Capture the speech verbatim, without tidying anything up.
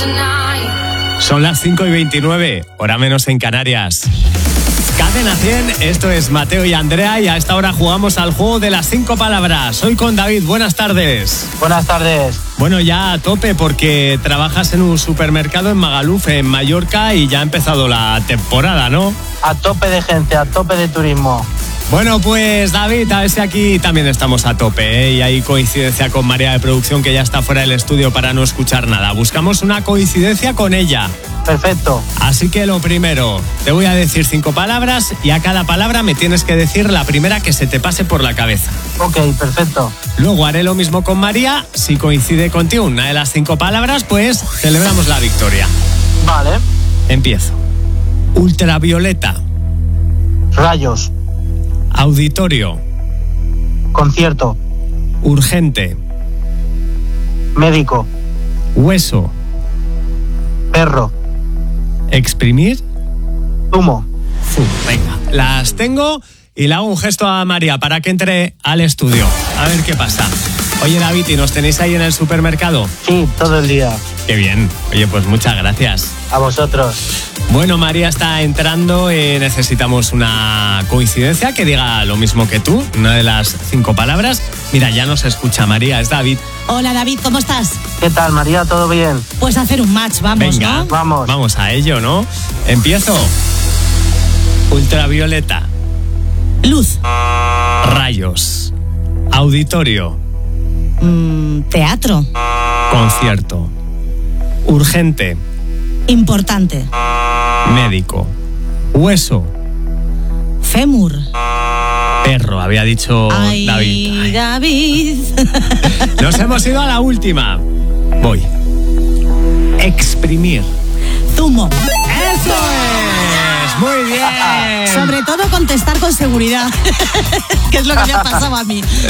Son las cinco y veintinueve, hora menos en Canarias. Cadena cien, esto es Mateo y Andrea y a esta hora jugamos al juego de las cinco palabras. Soy con David, buenas tardes. Buenas tardes. Bueno, ya a tope porque trabajas en un supermercado en Magaluf, en Mallorca, y ya ha empezado la temporada, ¿no? A tope de gente, a tope de turismo. Bueno, pues David, a ver si aquí también estamos a tope, ¿eh? Y hay coincidencia con María de producción, que ya está fuera del estudio para no escuchar nada. Buscamos una coincidencia con ella. Perfecto. Así que lo primero, te voy a decir cinco palabras y a cada palabra me tienes que decir la primera que se te pase por la cabeza. Ok, perfecto. Luego haré lo mismo con María. Si coincide contigo una de las cinco palabras, pues celebramos la victoria. Vale. Empiezo. Ultravioleta. Rayos. Auditorio. Concierto. Urgente. Médico. Hueso. Perro. Exprimir. Zumo. Zumo. Venga, las tengo y le hago un gesto a María para que entre al estudio. A ver qué pasa. Oye, David, ¿y nos tenéis ahí en el supermercado? Sí, todo el día. Qué bien. Oye, pues muchas gracias. A vosotros. Bueno, María está entrando. Eh, necesitamos una coincidencia que diga lo mismo que tú, una de las cinco palabras. Mira, ya nos escucha María, es David. Hola, David, ¿cómo estás? ¿Qué tal, María? ¿Todo bien? Pues hacer un match, vamos, Venga, ¿no? Vamos. Vamos a ello, ¿no? Empiezo. Ultravioleta. Luz. Rayos. Auditorio. Mm, teatro. Concierto. Urgente. Importante. Médico. Hueso. Fémur. Perro, había dicho Ay, David. Ay. David. Nos hemos ido a la última. Voy. Exprimir. Zumo. ¡Eso es! ¡Muy bien! Sobre todo contestar con seguridad, que es lo que me ha pasado a mí.